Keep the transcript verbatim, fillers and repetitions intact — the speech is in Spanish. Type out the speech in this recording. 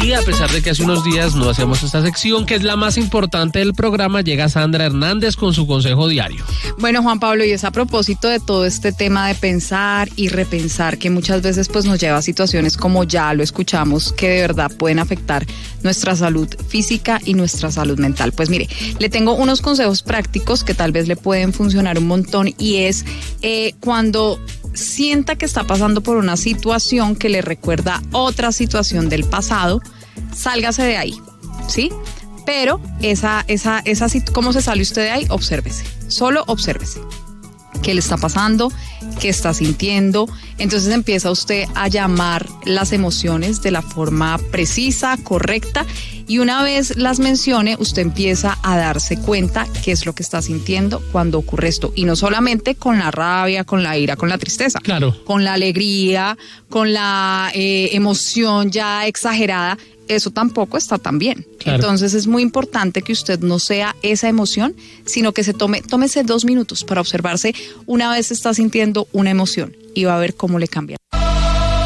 Y a pesar de que hace unos días no hacíamos esta sección, que es la más importante del programa, llega Sandra Hernández con su consejo diario. Bueno, Juan Pablo, y es a propósito de todo este tema de pensar y repensar, que muchas veces pues nos lleva a situaciones como ya lo escuchamos, que de verdad pueden afectar nuestra salud física y nuestra salud mental. Pues mire, le tengo unos consejos prácticos que tal vez le pueden funcionar un montón, y es eh, cuando sienta que está pasando por una situación que le recuerda otra situación del pasado, sálgase de ahí, ¿sí? Pero esa, esa, esa, ¿cómo se sale usted de ahí? Obsérvese, solo obsérvese. ¿Qué le está pasando? ¿Qué está sintiendo? Entonces empieza usted a llamar las emociones de la forma precisa, correcta, y una vez las mencione, usted empieza a darse cuenta qué es lo que está sintiendo cuando ocurre esto. Y no solamente con la rabia, con la ira, con la tristeza. Claro. Con la alegría, con la eh, emoción ya exagerada. Eso tampoco está tan bien. Claro. Entonces es muy importante que usted no sea esa emoción, sino que se tome, tómese dos minutos para observarse una vez está sintiendo una emoción y va a ver cómo le cambia.